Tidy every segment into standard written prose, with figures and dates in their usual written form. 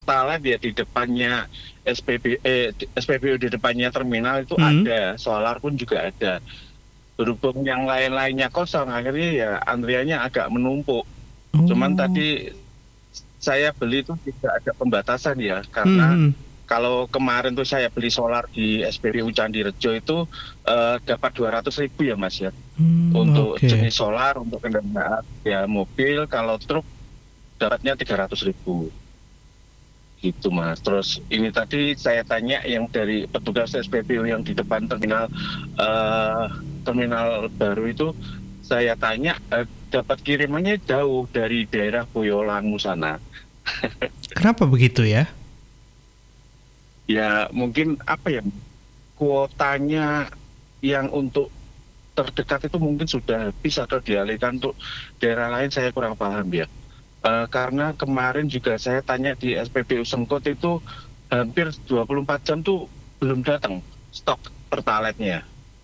Pertalite ya di depannya SPBU di depannya terminal itu ada, solar pun juga ada. Berhubung yang lain-lainnya kosong, akhirnya ya antriannya agak menumpuk. Cuman tadi saya beli itu tidak ada pembatasan ya, karena kalau kemarin tuh saya beli solar di SPBU Candirejo itu dapat 200.000 ya Mas ya. Untuk jenis solar, untuk kendaraan ya mobil, kalau truk dapatnya 300.000 gitu Mas. Terus ini tadi saya tanya yang dari petugas SPBU yang di depan terminal baru itu, saya tanya dapat kirimannya jauh dari daerah Boyolangu sana. Kenapa begitu ya? Ya mungkin apa ya, kuotanya yang untuk terdekat itu mungkin sudah habis atau dialihkan untuk daerah lain, saya kurang paham ya. Karena kemarin juga saya tanya di SPBU Sengkot itu hampir 24 jam tuh belum datang stok Pertalite-nya.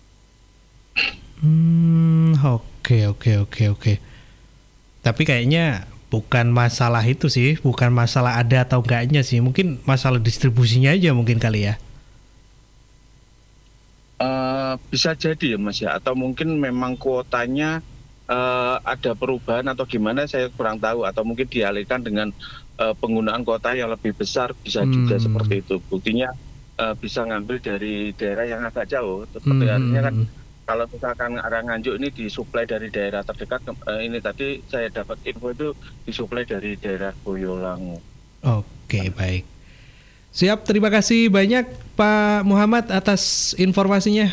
Oke. Tapi kayaknya bukan masalah itu sih, bukan masalah ada atau enggaknya sih, mungkin masalah distribusinya aja mungkin kali ya. Bisa jadi ya Mas ya, atau mungkin memang kuotanya ada perubahan atau gimana, saya kurang tahu, atau mungkin dialihkan dengan penggunaan kuota yang lebih besar, bisa juga seperti itu. Buktinya bisa ngambil dari daerah yang agak jauh, seperti artinya kan kalau misalkan arah Nganjuk ini disuplai dari daerah terdekat, ini tadi saya dapat info itu disuplai dari daerah Boyolangu. Oke, baik. Siap, terima kasih banyak Pak Muhammad atas informasinya.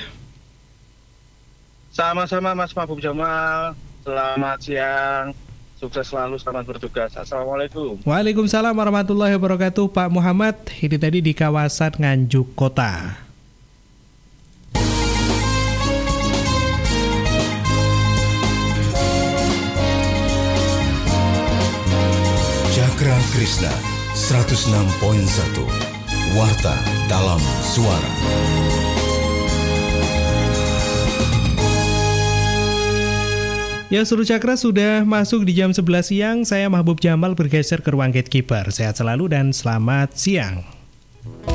Sama-sama Mas Mahbub Jamal, selamat siang, sukses selalu, selamat bertugas. Assalamualaikum. Waalaikumsalam warahmatullahi wabarakatuh Pak Muhammad, ini tadi di kawasan Nganjuk Kota. Cakra Krishna 106.1 Warta dalam Suara. Ya, Suruh Cakra sudah masuk di jam 11 siang. Saya Mahbub Jamal bergeser ke ruang gatekeeper. Sehat selalu dan selamat siang.